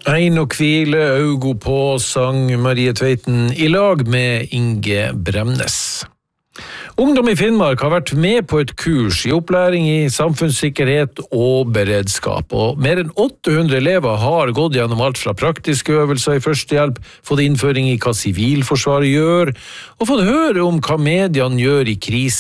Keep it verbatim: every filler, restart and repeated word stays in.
Ein og hvile, augo på, sang Marie Tveiten i lag med Inge Bremnes. Ungdom i Finnmark har vært med på et kurs i opplæring i samfunnssikkerhet og beredskap, og mer enn åtte hundre elever har gått gjennom alt fra praktiske øvelser i førstehjelp, fått innføring i hva sivilforsvaret gjør, og fått høre om hva mediene gjør i krise.